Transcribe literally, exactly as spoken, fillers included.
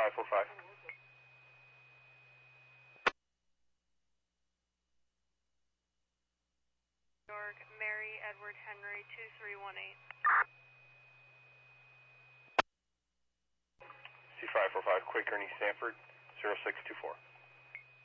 five four five. York, Mary, Edward, Henry, two three one eight. C five four five, Quaker, East Stanford, zero six two four.